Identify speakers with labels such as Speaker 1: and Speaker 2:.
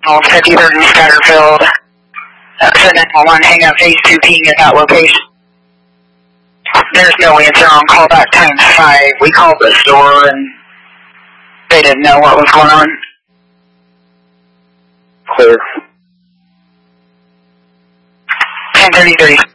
Speaker 1: 5030 Scatterfield. Send 911, hang up phase 2 ping at that location. There's no answer on callback times 5. We called the store and they didn't know what was going on.
Speaker 2: Clear.
Speaker 1: 1033.